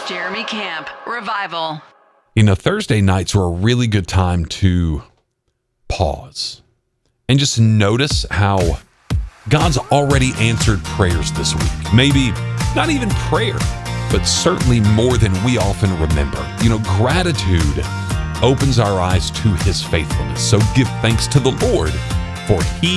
Jeremy Camp, Revival. Thursday nights are a really good time to pause and just notice how God's already answered prayers this week. Maybe not even prayer, but certainly more than we often remember. Gratitude opens our eyes to his faithfulness. So give thanks to the Lord, for he